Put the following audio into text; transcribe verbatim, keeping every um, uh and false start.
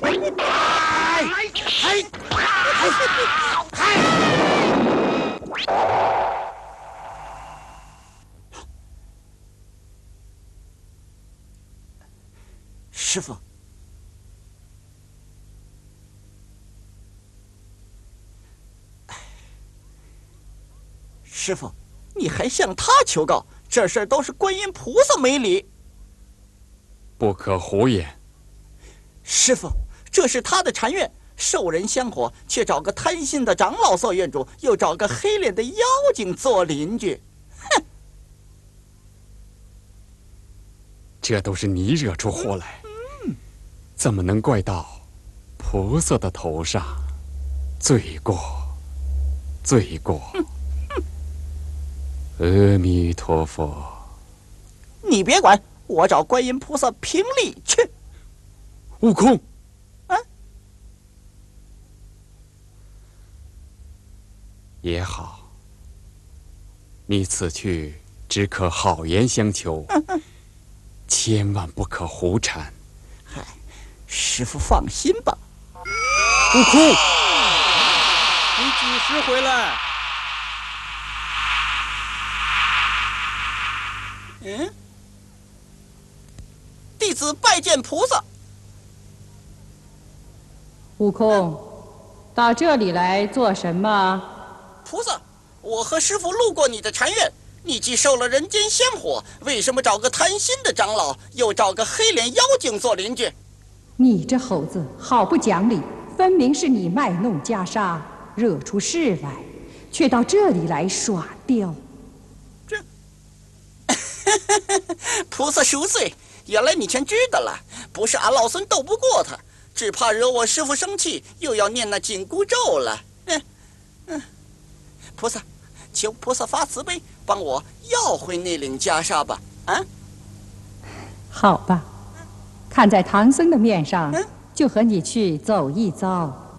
师傅，师傅，你还向他求告？这事儿都是观音菩萨没理。 不可胡言。 师傅，这是他的禅院，受人香火，却找个贪心的长老做院主，又找个黑脸的妖精做邻居。哼！ 这都是你惹出祸来，嗯、怎么能怪到菩萨的头上？罪过，罪过！嗯嗯、阿弥陀佛。 你别管，我找观音菩萨评理去。 悟空， 啊， 也好，你此去只可好言相求，嗯嗯、千万不可胡缠。 嗨，师傅放心吧。 悟空， 你几时回来？ 嗯，弟子拜见菩萨。 悟空，到这里来做什么？ 菩萨，我和师傅路过你的禅院，你既受了人间香火，为什么找个贪心的长老，又找个黑脸妖精做邻居？ 你这猴子好不讲理！分明是你卖弄袈裟，惹出事来，却到这里来耍刁。 这，菩萨赎罪，原来你全知道了。不是俺老孙斗不过他，只怕惹我师父生气，又要念那紧箍咒了。嗯嗯，菩萨，求菩萨发慈悲，帮我要回那领袈裟吧。啊， 好吧，看在唐僧的面上，嗯、就和你去走一遭。